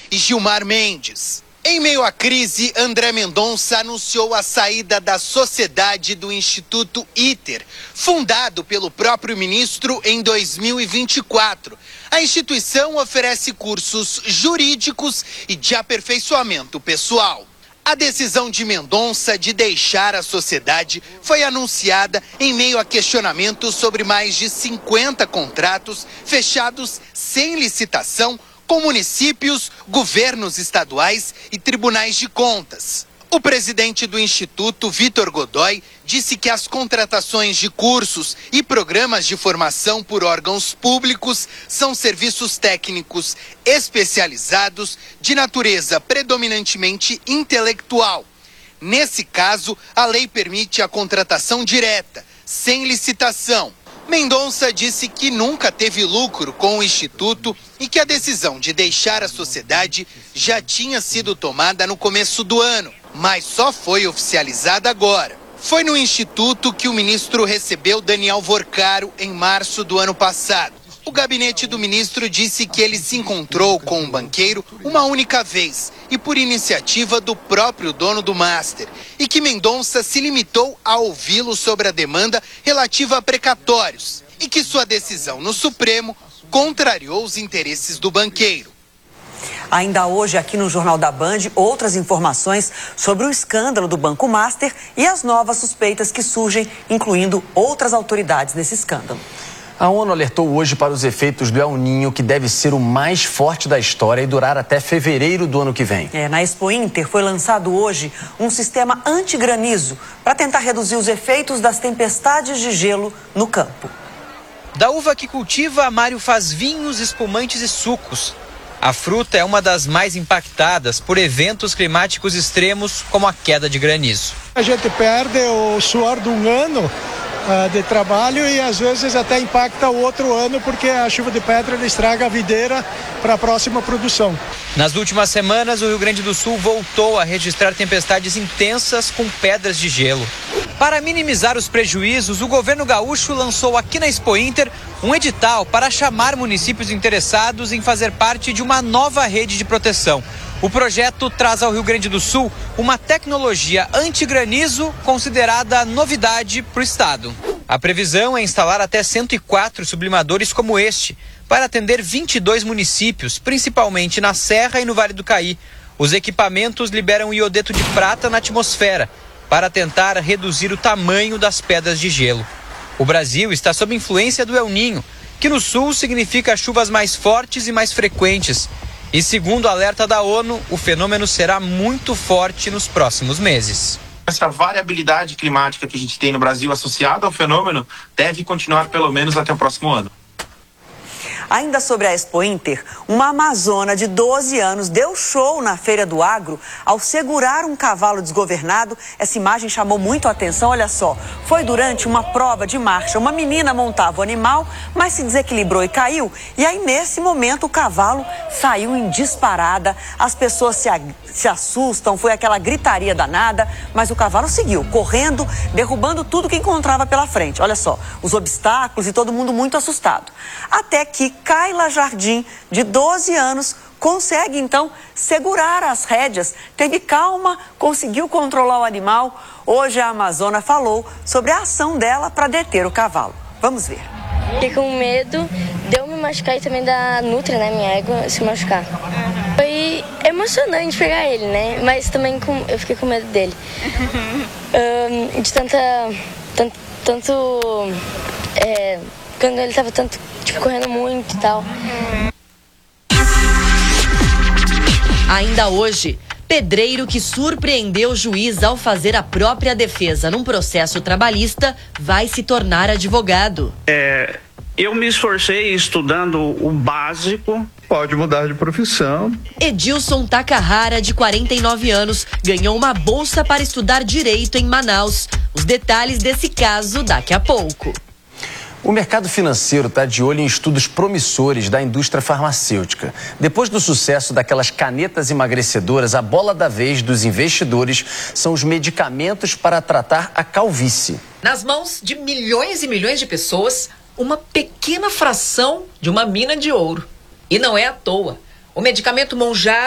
e Gilmar Mendes. Em meio à crise, André Mendonça anunciou a saída da sociedade do Instituto ITER, fundado pelo próprio ministro em 2024. A instituição oferece cursos jurídicos e de aperfeiçoamento pessoal. A decisão de Mendonça de deixar a sociedade foi anunciada em meio a questionamentos sobre mais de 50 contratos fechados sem licitação com municípios, governos estaduais e tribunais de contas. O presidente do Instituto, Vitor Godoy, disse que as contratações de cursos e programas de formação por órgãos públicos são serviços técnicos especializados de natureza predominantemente intelectual. Nesse caso, a lei permite a contratação direta, sem licitação. Mendonça disse que nunca teve lucro com o Instituto e que a decisão de deixar a sociedade já tinha sido tomada no começo do ano, mas só foi oficializada agora. Foi no Instituto que o ministro recebeu Daniel Vorcaro em março do ano passado. O gabinete do ministro disse que ele se encontrou com o banqueiro uma única vez e por iniciativa do próprio dono do Master, e que Mendonça se limitou a ouvi-lo sobre a demanda relativa a precatórios e que sua decisão no Supremo contrariou os interesses do banqueiro. Ainda hoje, aqui no Jornal da Band, outras informações sobre o escândalo do Banco Master e as novas suspeitas que surgem, incluindo outras autoridades nesse escândalo. A ONU alertou hoje para os efeitos do El Niño, que deve ser o mais forte da história e durar até fevereiro do ano que vem. Na Expo Inter foi lançado hoje um sistema anti-granizo para tentar reduzir os efeitos das tempestades de gelo no campo. Da uva que cultiva, Mário faz vinhos, espumantes e sucos. A fruta é uma das mais impactadas por eventos climáticos extremos, como a queda de granizo. A gente perde o suor de um ano de trabalho e às vezes até impacta o outro ano porque a chuva de pedra estraga a videira para a próxima produção. Nas últimas semanas, o Rio Grande do Sul voltou a registrar tempestades intensas com pedras de gelo. Para minimizar os prejuízos, o governo gaúcho lançou aqui na Expo Inter um edital para chamar municípios interessados em fazer parte de uma nova rede de proteção. O projeto traz ao Rio Grande do Sul uma tecnologia anti-granizo considerada novidade para o estado. A previsão é instalar até 104 sublimadores como este, para atender 22 municípios, principalmente na Serra e no Vale do Caí. Os equipamentos liberam iodeto de prata na atmosfera, para tentar reduzir o tamanho das pedras de gelo. O Brasil está sob influência do El Niño, que no sul significa chuvas mais fortes e mais frequentes. E segundo o alerta da ONU, o fenômeno será muito forte nos próximos meses. Essa variabilidade climática que a gente tem no Brasil associada ao fenômeno deve continuar pelo menos até o próximo ano. Ainda sobre a Expo Inter, uma amazona de 12 anos deu show na Feira do Agro ao segurar um cavalo desgovernado. Essa imagem chamou muito a atenção, olha só. Foi durante uma prova de marcha. Uma menina montava o animal, mas se desequilibrou e caiu. E aí, nesse momento, o cavalo saiu em disparada. As pessoas se assustam, foi aquela gritaria danada, mas o cavalo seguiu, correndo, derrubando tudo que encontrava pela frente. Olha só, os obstáculos e todo mundo muito assustado. Até que Kayla Jardim, de 12 anos, consegue então segurar as rédeas, teve calma, conseguiu controlar o animal. Hoje a amazona falou sobre a ação dela para deter o cavalo. Vamos ver. Fiquei com medo de eu me machucar e também da Nutria, né, minha égua, se machucar. Foi emocionante pegar ele, né, mas também eu fiquei com medo dele. De quando ele estava correndo muito e tal. Ainda hoje, pedreiro que surpreendeu o juiz ao fazer a própria defesa num processo trabalhista vai se tornar advogado. Eu me esforcei estudando o básico. Pode mudar de profissão. Edilson Takahara, de 49 anos, ganhou uma bolsa para estudar direito em Manaus. Os detalhes desse caso daqui a pouco. O mercado financeiro está de olho em estudos promissores da indústria farmacêutica. Depois do sucesso daquelas canetas emagrecedoras, a bola da vez dos investidores são os medicamentos para tratar a calvície. Nas mãos de milhões e milhões de pessoas, uma pequena fração de uma mina de ouro. E não é à toa. O medicamento Monjaro